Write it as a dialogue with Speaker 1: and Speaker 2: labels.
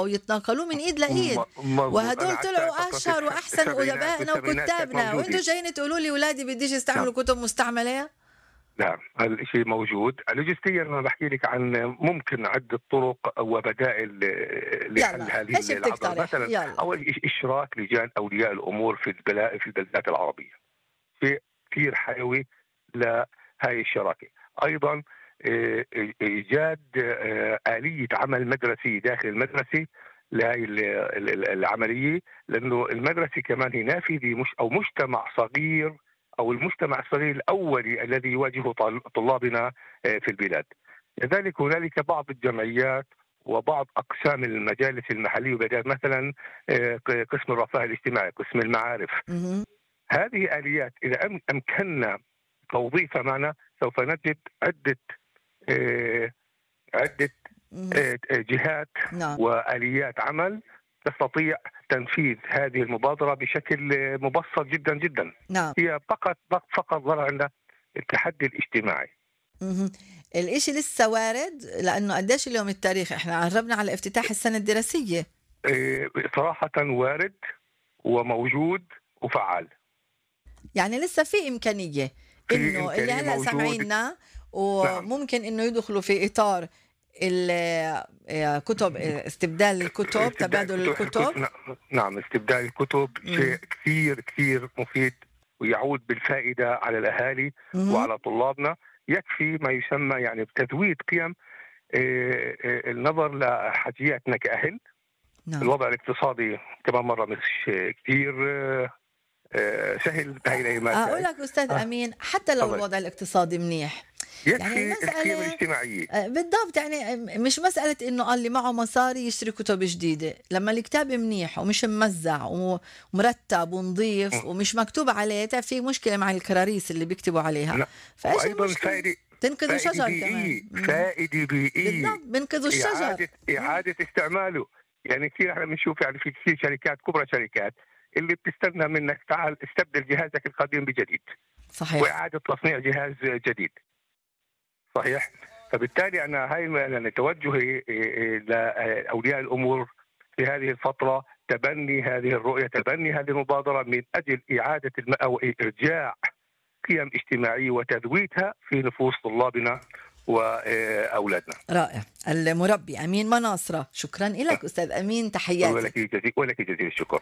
Speaker 1: ويتناقلوه من ايد لايد،
Speaker 2: مضبوط.
Speaker 1: وهدول
Speaker 2: أنا على
Speaker 1: طلعوا
Speaker 2: فترة
Speaker 1: اشهر واحسن
Speaker 2: السبعينات
Speaker 1: ادبائنا
Speaker 2: والثمانينات كانت
Speaker 1: وكتابنا، وانتم
Speaker 2: موجودة.
Speaker 1: جايين تقولوا لي اولادي بديش
Speaker 2: نعم
Speaker 1: يستعملوا كتب مستعمله.
Speaker 2: نعم، هذا الشيء موجود. لوجستيا أنا بحكي لك عن ممكن عدة طرق وبدائل
Speaker 1: يلا
Speaker 2: لحل هذه
Speaker 1: ايش
Speaker 2: العضلة.
Speaker 1: بتقترح؟
Speaker 2: مثلا
Speaker 1: يلا.
Speaker 2: أول شيء إشراك لجان أولياء الأمور في البلدات العربية، شيء كثير حيوي لهذه الشراكة. أيضا إيجاد آلية عمل مدرسي داخل المدرسة لهذه العملية، لأنه المدرسة كمان هي نافذة مش أو مجتمع صغير، أو المجتمع الصغير الأولي الذي يواجهه طلابنا في البلاد. لذلك هنالك بعض الجمعيات وبعض أقسام المجالس المحلية وبدأت مثلا قسم الرفاه الاجتماعي، قسم المعارف.
Speaker 1: مهم.
Speaker 2: هذه آليات إذا أمكننا توظيفها معنا سوف نجد آه، عدة
Speaker 1: مهم.
Speaker 2: جهات
Speaker 1: نعم
Speaker 2: وآليات عمل تستطيع تنفيذ هذه المبادرة بشكل مبسط جدا جدا.
Speaker 1: نعم.
Speaker 2: هي فقط ظهر عندنا التحدي الاجتماعي.
Speaker 1: مهم. الاشي لسه وارد، لانه قديش اليوم التاريخ، احنا قربنا على افتتاح السنه الدراسيه.
Speaker 2: صراحة وارد وموجود وفعال.
Speaker 1: يعني لسه في إمكانية
Speaker 2: في
Speaker 1: إنه اللي
Speaker 2: إمكانية
Speaker 1: هلأ
Speaker 2: موجود.
Speaker 1: سامعيننا
Speaker 2: نعم
Speaker 1: وممكن إنه يدخلوا في إطار الكتب، استبدال الكتب، تبادل الكتب.
Speaker 2: نعم استبدال الكتب شيء كثير كثير مفيد ويعود بالفائدة على الأهالي
Speaker 1: مهم.
Speaker 2: وعلى طلابنا. يكفي ما يسمى يعني بتزويد قيم النظر لحاجياتنا كأهل.
Speaker 1: نعم.
Speaker 2: الوضع الاقتصادي كمان مرة مش كثير سهل بهاي الأيام
Speaker 1: أقول
Speaker 2: هاي.
Speaker 1: لك أستاذ أمين، حتى لو
Speaker 2: الله
Speaker 1: الوضع الاقتصادي منيح، يعني
Speaker 2: يكفي القيم
Speaker 1: المسألة
Speaker 2: الاجتماعية.
Speaker 1: بالضبط، يعني مش مسألة إنه قال اللي معه مصاري يشتري كتب جديدة، لما الكتاب منيح ومش ممزع ومرتب ونظيف ومش مكتوب عليه، في مشكلة مع الكراريس اللي بيكتبوا عليها،
Speaker 2: لا.
Speaker 1: فإيش
Speaker 2: وأيضا
Speaker 1: المشكلة؟ تنقذوا
Speaker 2: فائدة
Speaker 1: شجر
Speaker 2: بيئية،
Speaker 1: كمان.
Speaker 2: فائدة بيئية،
Speaker 1: بالضبط، بنقذوا الشجر.
Speaker 2: إعادة استعماله. يعني كثير احنا بنشوف يعني في كثير شركات كبرى، شركات اللي بتستنى منك تعال استبدل جهازك القديم بجديد
Speaker 1: صحيح.
Speaker 2: وإعادة تصنيع جهاز جديد. صحيح. فبالتالي أنا هاي يعني توجهي لأولياء الأمور في هذه الفترة تبني هذه الرؤية، تبني هذه المبادرة من أجل إعادة أو إرجاع قيم اجتماعية وتذويتها في نفوس طلابنا وأولادنا.
Speaker 1: رائع. المربي أمين مناصرة، شكرا لك أستاذ أمين، تحياتي.
Speaker 2: ولك جزيل الشكر.